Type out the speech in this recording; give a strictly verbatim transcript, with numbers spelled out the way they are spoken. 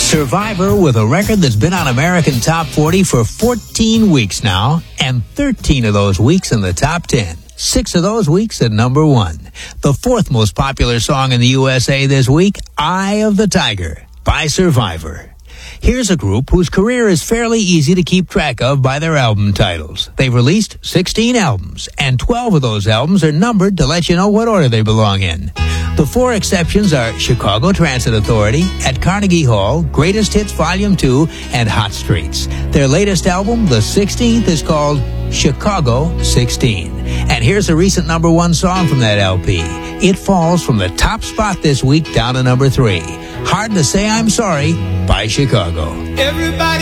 Survivor, with a record that's been on American Top forty for fourteen weeks now, and thirteen of those weeks in the top ten. Six of those weeks at number one. The fourth most popular song in the U S A this week, Eye of the Tiger, by Survivor. Here's a group whose career is fairly easy to keep track of by their album titles. They've released sixteen albums, and twelve of those albums are numbered to let you know what order they belong in. The four exceptions are Chicago Transit Authority, At Carnegie Hall, Greatest Hits Volume two, and Hot Streets. Their latest album, the sixteenth, is called Chicago sixteen. And here's a recent number one song from that L P. It falls from the top spot this week down to number three. Hard to Say I'm Sorry by Chicago. Everybody